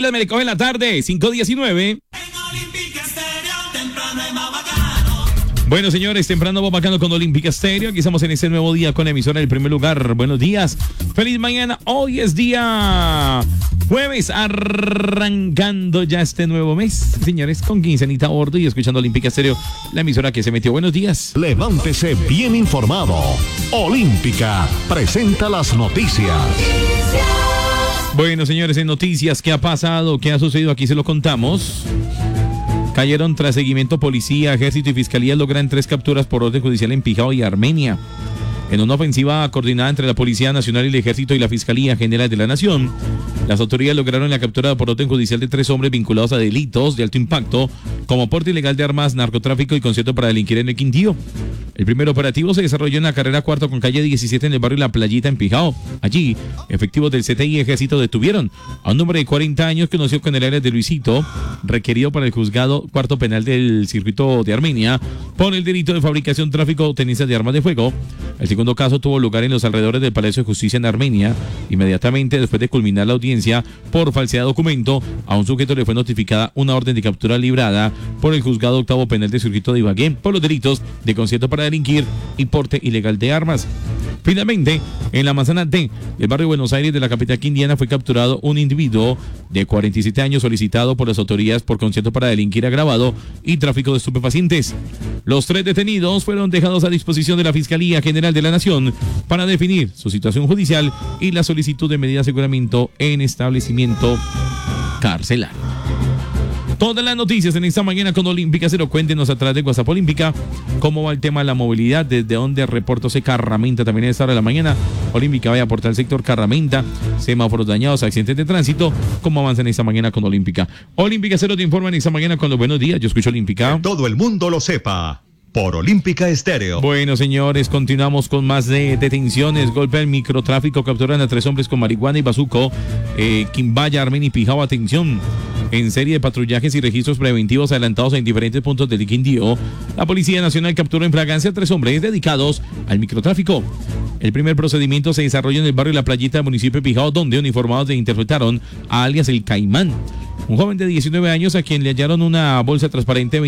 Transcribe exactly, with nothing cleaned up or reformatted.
me le coge la tarde, cinco diecinueve. Bueno, señores, temprano vamos bacano con Olímpica Estéreo. Aquí estamos en este nuevo día con la emisora del primer lugar. Buenos días, feliz mañana. Hoy es día jueves, arrancando ya este nuevo mes, señores, con quincenita a bordo y escuchando Olímpica Estéreo, la emisora que se metió. Buenos días. Levántese bien informado. Olímpica presenta las noticias. Bueno, señores, en noticias, ¿qué ha pasado? ¿Qué ha sucedido? Aquí se lo contamos. Cayeron tras seguimiento policía, ejército y fiscalía logran tres capturas por orden judicial en Pijao y Armenia. En una ofensiva coordinada entre la Policía Nacional y el Ejército y la Fiscalía General de la Nación, las autoridades lograron la captura por orden judicial de tres hombres vinculados a delitos de alto impacto, como porte ilegal de armas, narcotráfico y concierto para delinquir en el Quindío. El primer operativo se desarrolló en la carrera cuarto con calle diecisiete en el barrio La Playita en Pijao. Allí, efectivos del C T I y Ejército detuvieron a un hombre de cuarenta años conocido con el alias de Luisito, requerido para el juzgado cuarto penal del circuito de Armenia por el delito de fabricación, tráfico o tenencia de armas de fuego. El segundo caso tuvo lugar en los alrededores del Palacio de Justicia en Armenia. Inmediatamente después de culminar la audiencia por falsedad de documento, a un sujeto le fue notificada una orden de captura librada por el juzgado octavo penal del circuito de Ibagué por los delitos de concierto para delinquir y porte ilegal de armas. Finalmente, en la manzana D del barrio Buenos Aires de la capital quindiana fue capturado un individuo de cuarenta y siete años solicitado por las autoridades por concierto para delinquir agravado y tráfico de estupefacientes. Los tres detenidos fueron dejados a disposición de la Fiscalía General de la Nación para definir su situación judicial y la solicitud de medida de aseguramiento en establecimiento carcelario. Todas las noticias en esta mañana con Olímpica Cero. Cuéntenos a través de WhatsApp Olímpica cómo va el tema de la movilidad, desde donde reportó se Carramenta también a esta hora de la mañana. Olímpica vaya a aportar el sector Carramenta, semáforos dañados, accidentes de tránsito, cómo avanza en esta mañana con Olímpica. Olímpica Cero te informa en esta mañana con los buenos días. Yo escucho Olímpica. Que todo el mundo lo sepa. Por Olímpica Estéreo. Bueno, señores, continuamos con más de detenciones. Golpe al microtráfico. Capturan a tres hombres con marihuana y bazuco. Eh, Quimbaya, Armenia y Pijao. Atención. En serie de patrullajes y registros preventivos adelantados en diferentes puntos del Quindío, la Policía Nacional capturó en fragancia a tres hombres dedicados al microtráfico. El primer procedimiento se desarrolló en el barrio La Playita del municipio de Pijao, donde uniformados le interpretaron a alias El Caimán, un joven de diecinueve años a quien le hallaron una bolsa transparente